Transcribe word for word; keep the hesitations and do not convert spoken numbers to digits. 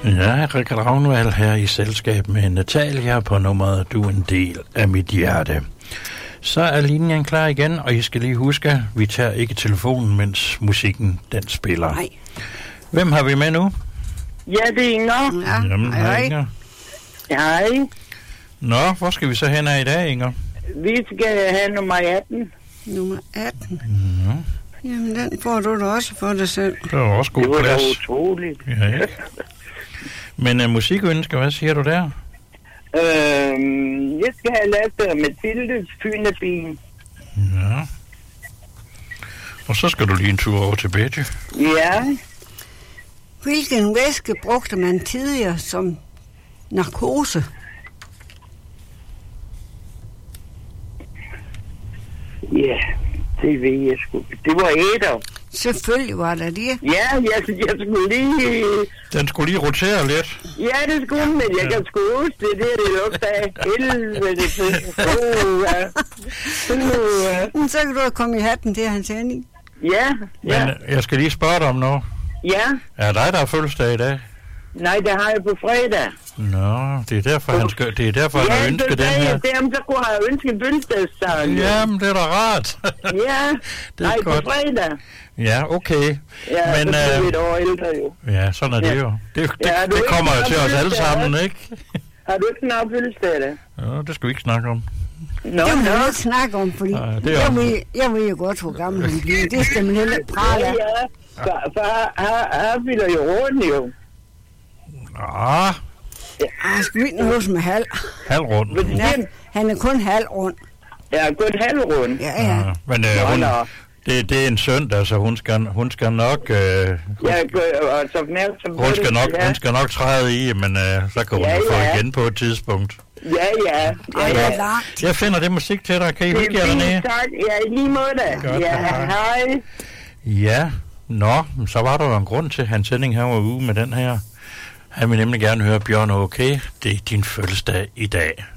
Ja, Richard Ravnvald her i selskab med Natalia på nummeret Du er en del af mit hjerte. Så er linjen klar igen, og I skal lige huske, vi tager ikke telefonen, mens musikken den spiller. Nej. Hvem har vi med nu? Ja, det er Inger. Ja, Jamen, hej, hej. Inger. Hej. Nå, hvor skal vi så hen af i dag, Inger? Vi skal have nummer atten. Nummer atten. Ja, Jamen, den får du da også for dig selv. det var også god Det var da plads. utroligt. Ja, ja. Men uh, musikønsker, hvad siger du der? Øhm, jeg skal have lavet Mathildes Fynebien. Ja. Og så skal du lige en tur over til Betty. Ja. Hvilken væske brugte man tidligere som narkose? Ja, det ved jeg sgu. Det var æder. Selvfølgelig var der det. Ja, jeg, jeg skulle lige... Den skulle lige rotere lidt. Ja, det skulle, men jeg kan sgu huske det. Det er det lugter af. Helvede til. Uh, uh. Men så kan du have kommet i hatten til hans hænding. Ja, ja, Men uh, jeg skal lige spørge dig om noget. ja. Er dig, der har fødselsdag i dag? Nej, det har jeg på fredag. Nå, det er derfor, han, skal, det er derfor, han har Ja, ønsket så den sagde her. jeg til ham, så kunne jeg ønske fødselsdagssangen. Jamen, det er da rart. Ja, Det er nej, godt. på fredag. Ja, okay. Ja, Men, så er vi øh, et år ældre jo. Ja, sådan er det Ja. jo. Det, det, Ja, det, du det ikke kommer jo har til os alle fødselsdag, sammen, hva'? ikke? Har du ikke snart fødselsdag, da? Ja, det skal vi ikke snakke om. Nå, Det må nå. man ikke snakke om, fordi Nej, det er jeg, om- ved, jeg ved jo godt, hvor gammel han bliver. Det skal man heller ikke prale Ja, af. ja. For, for han, han fylder jo rundt, jo. Ah, Ah, skal vi ikke nå med halv? halvrund. Men det Ja, er han er kun halv rund. ja, godt halvrund. Ja, ja. Ja, men øh, Nå, hun, nå. det, det er en søndag, så hun skal, hun skal nok... Øh, hun, Jeg er altså opmærksom på hun, skal det, nok, ja. hun skal nok træde i, men øh, så kan hun Ja, jo få ja. igen på et tidspunkt. Ja, ja. Ej, ja, hvor ja. langt. Jeg finder det musik til dig. Kan I Det hygge jer er dernede? fint, tak. Ja, i lige måde. Godt, Ja, hej. hej. Ja, nå, så var der jo en grund til, at Hans Henning her var ude med den her. Han vil nemlig gerne høre Bjørn Okay. Det er din fødselsdag i dag.